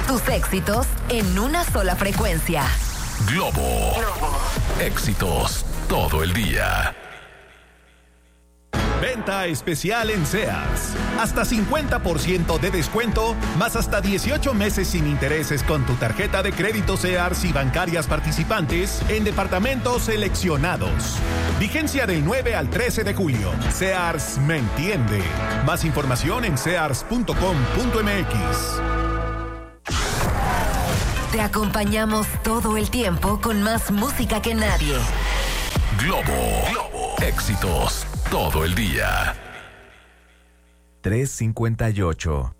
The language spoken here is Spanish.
Tus éxitos en una sola frecuencia. Globo. Éxitos todo el día. Venta especial en Sears. Hasta 50% de descuento, más hasta 18 meses sin intereses con tu tarjeta de crédito Sears y bancarias participantes en departamentos seleccionados. Vigencia del 9 al 13 de julio. Sears me entiende. Más información en sears.com.mx. Te acompañamos todo el tiempo con más música que nadie. Globo. Éxitos todo el día. 3:58.